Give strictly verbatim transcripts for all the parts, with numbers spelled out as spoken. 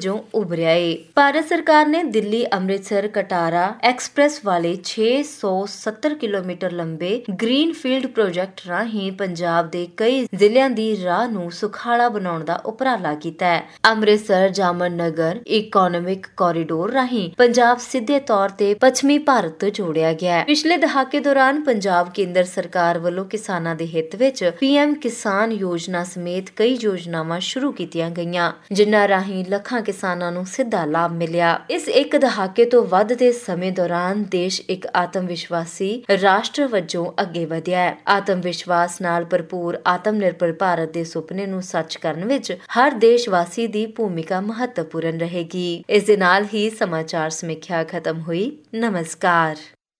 ਵਜੋਂ ਉਭਰਿਆ ਏ। ਭਾਰਤ ਸਰਕਾਰ ਨੇ ਦਿੱਲੀ ਅੰਮ੍ਰਿਤਸਰ ਕਟਾਰਾ ਐਕਸਪ੍ਰੈਸ ਵਾਲੇ ਛੇ ਸੌ ਸੱਤਰ ਕਿਲੋਮੀਟਰ ਲੰਬੇ ਗ੍ਰੀਨਫੀਲਡ ਪ੍ਰੋਜੈਕਟ ਰਾਹੀਂ ਪੰਜਾਬ ਦੇ ਕਈ ਜ਼ਿਲ੍ਹਿਆਂ ਦੀ ਰਾਹ ਨੂੰ ਸੁਖਾਲਾ ਬਣਾਉਣ ਦਾ ਉਪਰਾਲਾ ਕੀਤਾ ਹੈ। ਅੰਮ੍ਰਿਤਸਰ ਜਾਮਨ ਨਗਰ ਇਕੋਨੋਮਿਕ ਕੋਰੀਡੋਰ ਰਾਹੀਂ ਪੰਜਾਬ ਸਿੱਧੇ ਤੌਰ ਤੇ ਪੱਛਮੀ ਭਾਰਤ ਤੋਂ ਜੋੜਿਆ ਗਿਆ ਹੈ। ਪਿਛਲੇ ਦਹਾਕੇ ਦੌਰਾਨ ਪੰਜਾਬ ਕੇਂਦਰ ਸਰਕਾਰ ਵੱਲੋਂ ਕਿਸਾਨਾਂ ਦੇ ਹਿੱਤ ਵਿੱਚ ਪੀਐਮ ਕਿਸਾਨ ਯੋਜਨਾ ਸਮੇਤ ਕਈ ਯੋਜਨਾਵਾਂ ਸ਼ੁਰੂ ਕੀਤੀਆਂ ਗਈਆਂ, ਜਿਨ੍ਹਾਂ ਰਾਹੀਂ ਲੱਖਾਂ ਕਿਸਾਨਾਂ ਨੂੰ ਸਿੱਧਾ ਲਾਭ ਮਿਲਿਆ। ਇਸ ਇੱਕ ਦਹਾਕੇ ਤੋਂ ਵੱਧ ਦੇ ਸਮੇਂ ਦੌਰਾਨ ਦੇਸ਼ ਇੱਕ ਆਤਮ ਵਿਸ਼ਵਾਸੀ ਰਾਸ਼ਟਰ ਵਜੋਂ ਅੱਗੇ ਵਧਿਆ ਹੈ। ਆਤਮ ਵਿਸ਼ਵਾਸ ਨਾਲ ਭਰਪੂਰ ਆਤਮ ਨਿਰਭਰ ਭਾਰਤ ਦੇ ਸੁਪਨੇ ਨੂੰ ਸੱਚ ਕਰਨ ਵਿੱਚ ਹਰ ਦੇਸ਼ ਵਾਸੀ ਦੀ ਭੂਮਿਕਾ ਮਹੱਤਵਪੂਰਨ ਰਹੇਗੀ। ਇਸ ਦੇ ਨਾਲ ਹੀ ਸਮਾਚਾਰ ਸਮੀਖਿਆ ਖਤਮ ਹੋਈ। ਨਮਸਕਾਰ।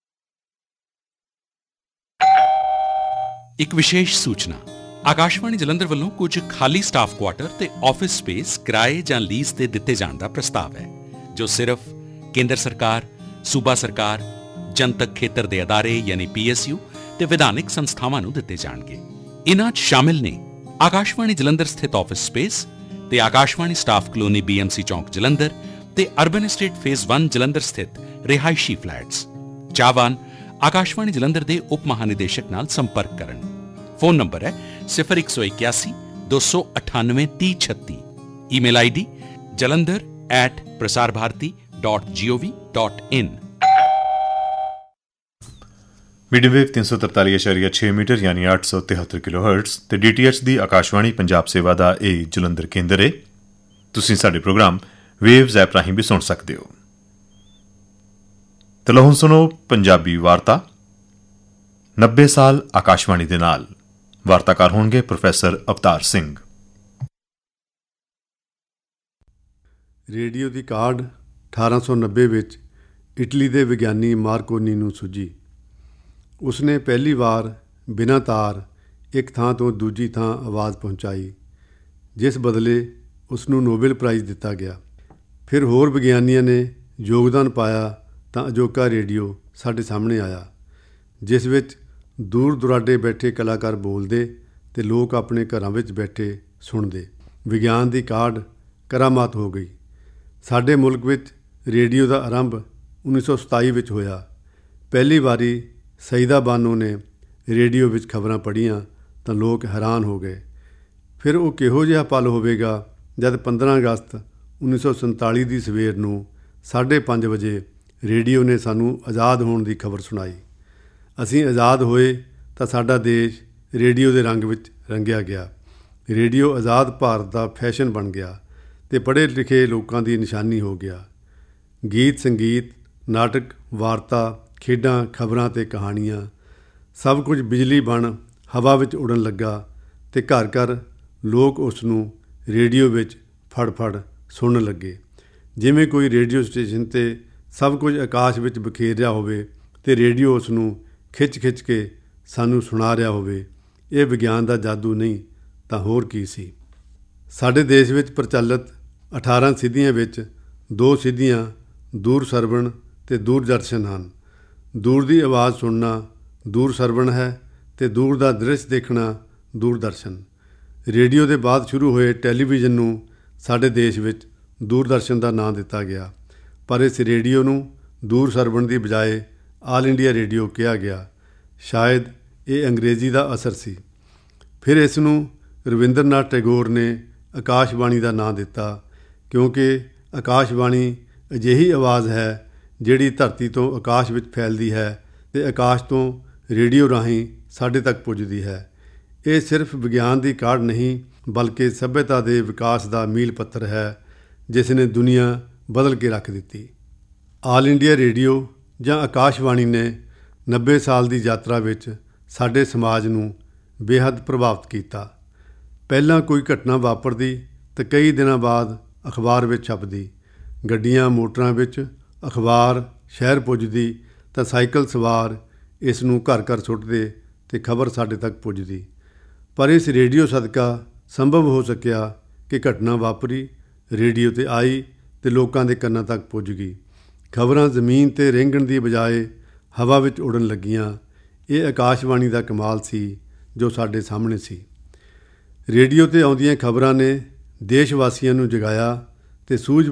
ਇੱਕ ਵਿਸ਼ੇਸ਼ ਸੂਚਨਾ, ਆਕਾਸ਼ਵਾਣੀ ਜਲੰਧਰ ਵੱਲੋਂ ਕੁਝ ਖਾਲੀ ਸਟਾਫ ਕੁਆਟਰ ਤੇ ਆਫਿਸ ਸਪੇਸ ਕਿਰਾਏ ਜਾਂ ਲੀਜ਼ ਤੇ ਦਿੱਤੇ ਜਾਣ ਦਾ ਪ੍ਰਸਤਾਵ ਹੈ, ਜੋ ਸਿਰਫ ਕੇਂਦਰ ਸਰਕਾਰ, ਸੂਬਾ ਸਰਕਾਰ, ਜਨਤਕ ਖੇਤਰ ਦੇ ਅਦਾਰੇ ਯਾਨੀ ਪੀ ਐਸ ਯੂ ਤੇ ਵਿਧਾਨਿਕ ਸੰਸਥਾਵਾਂ ਨੂੰ ਦਿੱਤੇ ਜਾਣਗੇ। ਇਨ੍ਹਾਂ 'ਚ ਸ਼ਾਮਿਲ ਨੇ ਆਕਾਸ਼ਵਾਣੀ ਜਲੰਧਰ ਸਥਿਤ ਆਫਿਸ ਸਪੇਸ ਤੇ Akashvani staff colony B M C ਚੌਂਕ ਜਲੰਧਰ ਤੇ ਅਰਬਨ ਐਸਟੇਟ ਫੇਜ਼ ਇੱਕ ਜਲੰਧਰ ਸਥਿਤ ਰਿਹਾਇਸ਼ੀ ਫਲੈਟਸ। ਚਾਹਵਾਨ ਆਕਾਸ਼ਵਾਣੀ ਜਲੰਧਰ ਦੇ ਉਪ ਮਹਾਨਿਦੇਸ਼ਕ ਨਾਲ ਸੰਪਰਕ ਕਰਨ। ਫੋਨ ਨੰਬਰ ਹੈ ਸਿਫਰ ਇੱਕ ਸੌ ਇਕਿਆਸੀ ਦੋ ਸੌ ਅਠਾਨਵੇਂ ਤੀਹ ਛੱਤੀ। Email I D Jalandhar at Prasar Bharati dot ਜੀ ਓ ਵੀ ਡਾਟ ਇਨ। ਮੀਡੀਅਮ ਵੇਵ ਤਿੰਨ ਸੌ ਤਰਤਾਲੀ ਅਸ਼ਾਰੀਆ ਛੇ ਮੀਟਰ ਯਾਨੀ ਅੱਠ ਸੌ ਤਿਹੱਤਰ ਕਿਲੋ ਹਰਟਜ਼ ਤੇ ਡੀ ਟੀ ਐਚ ਦੀ ਆਕਾਸ਼ਵਾਣੀ ਪੰਜਾਬ ਸੇਵਾ ਦਾ ਇਹ ਜਲੰਧਰ ਕੇਂਦਰ ਹੈ। ਤੁਸੀਂ ਸਾਡੇ ਪ੍ਰੋਗਰਾਮ ਵੇਵਜ਼ ਐਪ ਰਾਹੀਂ ਵੀ ਸੁਣ ਸਕਦੇ ਹੋ। ਤੇ ਲਓ ਹੁਣ ਸੁਣੋ ਪੰਜਾਬੀ ਵਾਰਤਾ। ਨੱਬੇ ਸਾਲ ਆਕਾਸ਼ਵਾਣੀ ਦੇ ਨਾਲ। ਵਾਰਤਾਕਾਰ ਹੋਣਗੇ ਪ੍ਰੋਫੈਸਰ ਅਵਤਾਰ ਸਿੰਘ। ਰੇਡੀਓ ਦੀ ਕਾਢ ਅਠਾਰਾਂ ਸੌ ਨੱਬੇ ਵਿੱਚ ਇਟਲੀ ਦੇ ਵਿਗਿਆਨੀ ਮਾਰਕੋਨੀ ਨੂੰ ਸੁੱਝੀ। ਉਸਨੇ ਪਹਿਲੀ ਵਾਰ ਬਿਨਾਂ ਤਾਰ ਇੱਕ ਥਾਂ ਤੋਂ ਦੂਜੀ ਥਾਂ ਆਵਾਜ਼ ਪਹੁੰਚਾਈ, ਜਿਸ ਬਦਲੇ ਉਸ ਨੂੰ ਨੋਬਲ ਪ੍ਰਾਈਜ਼ ਦਿੱਤਾ ਗਿਆ। ਫਿਰ ਹੋਰ ਵਿਗਿਆਨੀਆਂ ਨੇ ਯੋਗਦਾਨ ਪਾਇਆ ਤਾਂ ਅਜੋਕਾ ਰੇਡੀਓ ਸਾਡੇ ਸਾਹਮਣੇ ਆਇਆ, ਜਿਸ ਵਿੱਚ ਦੂਰ ਦੁਰਾਡੇ ਬੈਠੇ ਕਲਾਕਾਰ ਬੋਲਦੇ ਅਤੇ ਲੋਕ ਆਪਣੇ ਘਰਾਂ ਵਿੱਚ ਬੈਠੇ ਸੁਣਦੇ। ਵਿਗਿਆਨ ਦੀ ਕਾਢ ਕਰਾਮਾਤ ਹੋ ਗਈ। ਸਾਡੇ ਮੁਲਕ ਵਿੱਚ ਰੇਡੀਓ ਦਾ ਆਰੰਭ ਉੱਨੀ ਸੌ ਸਤਾਈ ਵਿੱਚ ਹੋਇਆ। ਪਹਿਲੀ ਵਾਰੀ ਸਈਦਾ ਬਾਨੋ ਨੇ ਰੇਡੀਓ ਵਿੱਚ ਖਬਰਾਂ ਪੜ੍ਹੀਆਂ ਤਾਂ ਲੋਕ ਹੈਰਾਨ ਹੋ ਗਏ। ਫਿਰ ਉਹ ਕਿਹੋ ਜਿਹਾ ਪਲ ਹੋਵੇਗਾ ਜਦ ਪੰਦਰਾਂ ਅਗਸਤ ਉੱਨੀ ਸੌ ਸੰਤਾਲੀ ਦੀ ਸਵੇਰ ਨੂੰ ਸਾਢੇ ਪੰਜ ਵਜੇ ਰੇਡੀਓ ਨੇ ਸਾਨੂੰ ਆਜ਼ਾਦ ਹੋਣ ਦੀ ਖਬਰ ਸੁਣਾਈ। ਅਸੀਂ ਆਜ਼ਾਦ ਹੋਏ ਤਾਂ ਸਾਡਾ ਦੇਸ਼ ਰੇਡੀਓ ਦੇ ਰੰਗ ਵਿੱਚ ਰੰਗਿਆ ਗਿਆ। ਰੇਡੀਓ ਆਜ਼ਾਦ ਭਾਰਤ ਦਾ ਫੈਸ਼ਨ ਬਣ ਗਿਆ ਅਤੇ ਪੜ੍ਹੇ ਲਿਖੇ ਲੋਕਾਂ ਦੀ ਨਿਸ਼ਾਨੀ ਹੋ ਗਿਆ। ਗੀਤ ਸੰਗੀਤ, ਨਾਟਕ, ਵਾਰਤਾ, ਖੇਡਾਂ, ਖਬਰਾਂ ਅਤੇ ਕਹਾਣੀਆਂ ਸਭ ਕੁਝ ਬਿਜਲੀ ਬਣ ਹਵਾ ਵਿੱਚ ਉੱਡਣ ਲੱਗਾ ਅਤੇ ਘਰ ਘਰ ਲੋਕ ਉਸ ਨੂੰ ਰੇਡੀਓ ਵਿੱਚ ਫੜ ਫੜ ਸੁਣਨ ਲੱਗੇ। ਜਿਵੇਂ ਕੋਈ ਰੇਡੀਓ ਸਟੇਸ਼ਨ 'ਤੇ ਸਭ ਕੁਝ ਆਕਾਸ਼ ਵਿੱਚ ਬਿਖੇਰ ਰਿਹਾ ਹੋਵੇ ਅਤੇ ਰੇਡੀਓ ਉਸ ਨੂੰ ਖਿੱਚ ਖਿੱਚ ਕੇ ਸਾਨੂੰ ਸੁਣਾ ਰਿਹਾ ਹੋਵੇ। ਇਹ ਵਿਗਿਆਨ ਦਾ ਜਾਦੂ ਨਹੀਂ ਤਾਂ ਹੋਰ ਕੀ ਸੀ। ਸਾਡੇ ਦੇਸ਼ ਵਿੱਚ ਪ੍ਰਚਲਿਤ ਅਠਾਰਾਂ ਸਿੱਧੀਆਂ ਵਿੱਚ ਦੋ ਸਿੱਧੀਆਂ ਦੂਰ ਸਰਵਣ ਅਤੇ ਦੂਰਦਰਸ਼ਨ ਹਨ। ਦੂਰ ਦੀ ਆਵਾਜ਼ ਸੁਣਨਾ ਦੂਰ ਸਰਵਣ ਹੈ ਅਤੇ ਦੂਰ ਦਾ ਦ੍ਰਿਸ਼ ਦੇਖਣਾ ਦੂਰਦਰਸ਼ਨ। ਰੇਡੀਓ ਦੇ ਬਾਅਦ ਸ਼ੁਰੂ ਹੋਏ ਟੈਲੀਵਿਜ਼ਨ ਨੂੰ ਸਾਡੇ ਦੇਸ਼ ਵਿੱਚ ਦੂਰਦਰਸ਼ਨ ਦਾ ਨਾਂ ਦਿੱਤਾ ਗਿਆ, ਪਰ ਇਸ ਰੇਡੀਓ ਨੂੰ ਦੂਰ ਸਰਵਣ ਦੀ ਬਜਾਏ ਆਲ ਇੰਡੀਆ ਰੇਡੀਓ ਕਿਹਾ ਗਿਆ। ਸ਼ਾਇਦ ਇਹ ਅੰਗਰੇਜ਼ੀ ਦਾ ਅਸਰ ਸੀ। ਫਿਰ ਇਸ ਨੂੰ ਰਵਿੰਦਰ ਨਾਥ ਟੈਗੋਰ ਨੇ ਆਕਾਸ਼ਬਾਣੀ ਦਾ ਨਾਂ ਦਿੱਤਾ, ਕਿਉਂਕਿ ਆਕਾਸ਼ਬਾਣੀ ਅਜਿਹੀ ਆਵਾਜ਼ ਹੈ ਜਿਹੜੀ ਧਰਤੀ ਤੋਂ ਆਕਾਸ਼ ਵਿੱਚ ਫੈਲਦੀ ਹੈ ਅਤੇ ਆਕਾਸ਼ ਤੋਂ ਰੇਡੀਓ ਰਾਹੀਂ ਸਾਡੇ ਤੱਕ ਪੁੱਜਦੀ ਹੈ। ਇਹ ਸਿਰਫ ਵਿਗਿਆਨ ਦੀ ਕਾਢ ਨਹੀਂ, ਬਲਕਿ ਸੱਭਿਅਤਾ ਦੇ ਵਿਕਾਸ ਦਾ ਮੀਲ ਪੱਥਰ ਹੈ, ਜਿਸ ਨੇ ਦੁਨੀਆ ਬਦਲ ਕੇ ਰੱਖ ਦਿੱਤੀ। ਆਲ ਇੰਡੀਆ ਰੇਡੀਓ ਜਾਂ ਆਕਾਸ਼ਬਾਣੀ ਨੇ ਨੱਬੇ ਸਾਲ ਦੀ ਯਾਤਰਾ ਵਿੱਚ ਸਾਡੇ ਸਮਾਜ ਨੂੰ ਬੇਹੱਦ ਪ੍ਰਭਾਵਿਤ ਕੀਤਾ। ਪਹਿਲਾਂ ਕੋਈ ਘਟਨਾ ਵਾਪਰਦੀ ਤਾਂ ਕਈ ਦਿਨਾਂ ਬਾਅਦ ਅਖਬਾਰ ਵਿੱਚ ਛਪਦੀ। ਗੱਡੀਆਂ ਮੋਟਰਾਂ ਵਿੱਚ ਅਖਬਾਰ ਸ਼ਹਿਰ ਪੁੱਜਦੀ ਤਾਂ ਸਾਈਕਲ ਸਵਾਰ ਇਸ ਨੂੰ ਘਰ ਘਰ ਸੁੱਟਦੇ ਅਤੇ ਖਬਰ ਸਾਡੇ ਤੱਕ ਪੁੱਜਦੀ। ਪਰ ਇਸ ਰੇਡੀਓ ਸਦਕਾ ਸੰਭਵ ਹੋ ਸਕਿਆ ਕਿ ਘਟਨਾ ਵਾਪਰੀ, ਰੇਡੀਓ 'ਤੇ ਆਈ ਅਤੇ ਲੋਕਾਂ ਦੇ ਕੰਨਾਂ ਤੱਕ ਪੁੱਜ ਗਈ। ਖਬਰਾਂ ਜ਼ਮੀਨ 'ਤੇ ਰੇਂਗਣ ਦੀ ਬਜਾਏ ਹਵਾ ਵਿੱਚ ਉੱਡਣ ਲੱਗੀਆਂ। ਇਹ ਆਕਾਸ਼ਬਾਣੀ ਦਾ ਕਮਾਲ ਸੀ ਜੋ ਸਾਡੇ ਸਾਹਮਣੇ ਸੀ। ਰੇਡੀਓ 'ਤੇ ਆਉਂਦੀਆਂ ਖਬਰਾਂ ਨੇ ਦੇਸ਼ ਵਾਸੀਆਂ ਨੂੰ ਜਗਾਇਆ ਅਤੇ ਸੂਝ